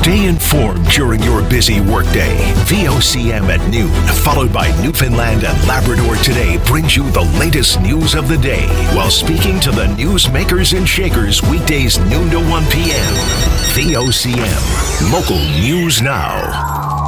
Stay informed during your busy workday. VOCM at noon, followed by Newfoundland and Labrador Today, brings you the latest news of the day while speaking to the newsmakers and shakers weekdays noon to 1 p.m. VOCM, local news now.